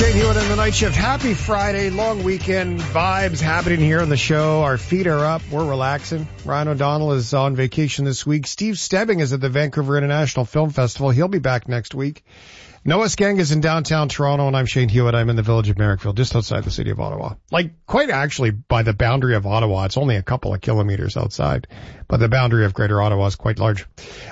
Shane Hewitt in the night shift. Happy Friday, long weekend vibes happening here on the show. Our feet are up. We're relaxing. Ryan O'Donnell is on vacation this week. Steve Stebbing is at the Vancouver International Film Festival. He'll be back next week. Noah Skeng is in downtown Toronto, and I'm Shane Hewitt. I'm in the village of Merrickville, just outside the city of Ottawa. Like, quite actually by the boundary of Ottawa. It's only a couple of kilometers outside, but the boundary of Greater Ottawa is quite large.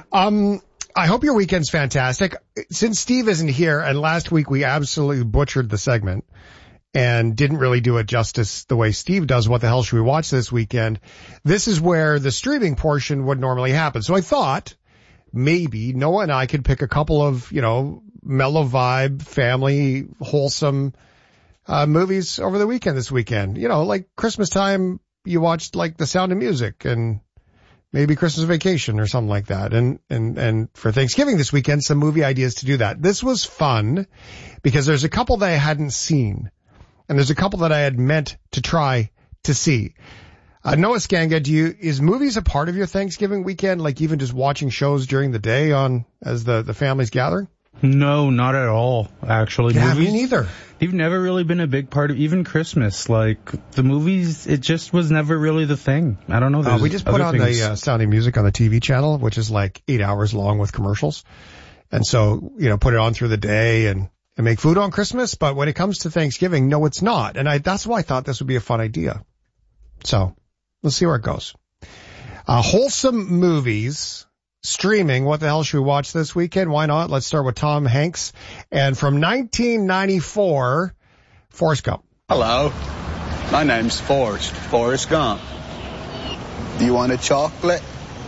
I hope your weekend's fantastic. Since Steve isn't here, and last week we absolutely butchered the segment and didn't really do it justice the way Steve does, what the hell should we watch this weekend? This is where the streaming portion would normally happen. So I thought maybe Noah and I could pick a couple of, mellow vibe, family, wholesome movies over the weekend this weekend. Like Christmas time, you watched like The Sound of Music and maybe Christmas Vacation or something like that. And for Thanksgiving this weekend, some movie ideas to do that. This was fun because there's a couple that I hadn't seen and there's a couple that I had meant to try to see. Noah Skanga, is movies a part of your Thanksgiving weekend? Like even just watching shows during the day as the family's gathering? No, not at all, actually. Yeah, me neither. They've never really been a big part of even Christmas. Like, the movies, it just was never really the thing. I don't know. We just put on the Sound of Music on the TV channel, which is like 8 hours long with commercials. And so, put it on through the day and make food on Christmas. But when it comes to Thanksgiving, no, it's not. And that's why I thought this would be a fun idea. So, let's see where it goes. Wholesome movies. Streaming, what the hell should we watch this weekend? Why not? Let's start with Tom Hanks. And from 1994, Forrest Gump. Hello, my name's Forrest Gump. Do you want a chocolate?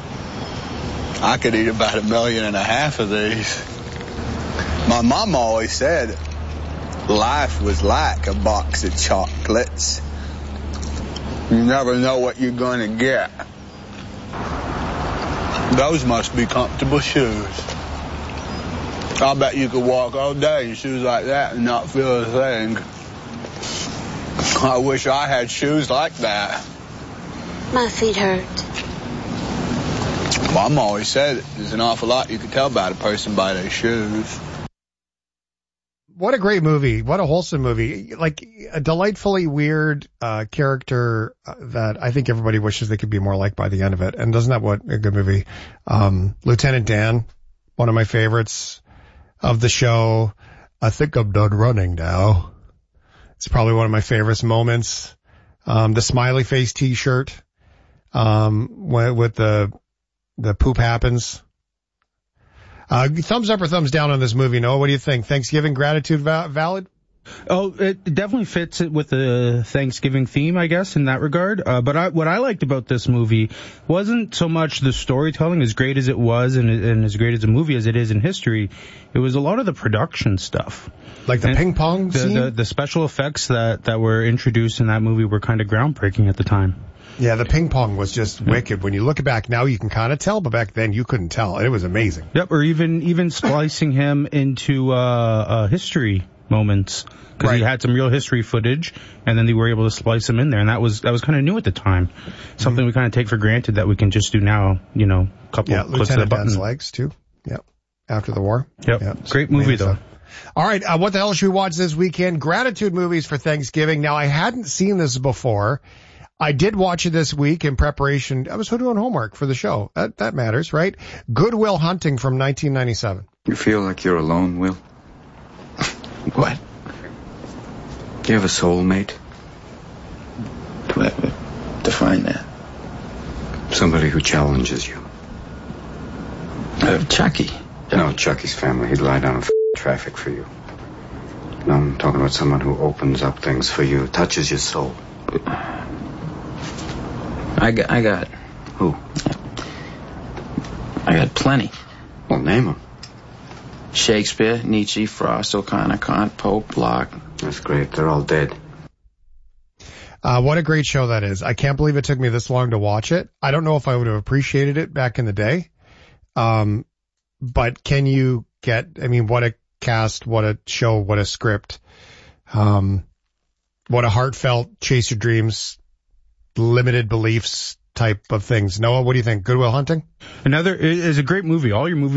I could eat about 1.5 million of these. My mom always said life was like a box of chocolates. You never know what you're going to get. Those must be comfortable shoes. I'll bet you could walk all day in shoes like that and not feel a thing. I wish I had shoes like that. My feet hurt. Mom always said there's an awful lot you can tell about a person by their shoes. What a great movie. What a wholesome movie. Like a delightfully weird character that I think everybody wishes they could be more like by the end of it. And doesn't that what a good movie? Lieutenant Dan, one of my favorites of the show. I think I'm done running now. It's probably one of my favorite moments. The smiley face t-shirt with the poop happens. Thumbs up or thumbs down on this movie, Noah? What do you think? Thanksgiving gratitude valid? Oh, it definitely fits it with the Thanksgiving theme, I guess, in that regard. But what I liked about this movie wasn't so much the storytelling, as great as it was and as great as a movie as it is in history. It was a lot of the production stuff. Like the ping pong scene? The special effects that were introduced in that movie were kind of groundbreaking at the time. Yeah, the ping pong was just wicked. When you look back now, you can kind of tell, but back then you couldn't tell. It was amazing. Yep, or even splicing him into history moments, because he had some real history footage, and then they were able to splice him in there, and that was kind of new at the time. Something we kind of take for granted that we can just do now. Couple clicks Lieutenant of the button. Dan's legs too. Yep, after the war. Yep. Great movie though. All right, what the hell should we watch this weekend? Gratitude movies for Thanksgiving. Now, I hadn't seen this before. I did watch it this week in preparation. I was doing homework for the show. That matters, right? Good Will Hunting from 1997. You feel like you're alone, Will? What? Do you have a soulmate? Define that. Somebody who challenges you. Chucky. No, Chucky's family. He'd lie down in traffic for you. No, I'm talking about someone who opens up things for you, touches your soul. I got Who? I got plenty. Well, name them. Shakespeare, Nietzsche, Frost, O'Connor, Kant, Pope, Locke. That's great. They're all dead. What a great show that is. I can't believe it took me this long to watch it. I don't know if I would have appreciated it back in the day. But can you what a cast, what a show, what a script. What a heartfelt chase your dreams, limited beliefs type of things. Noah, what do you think? Good Will Hunting? Another is a great movie. All your movies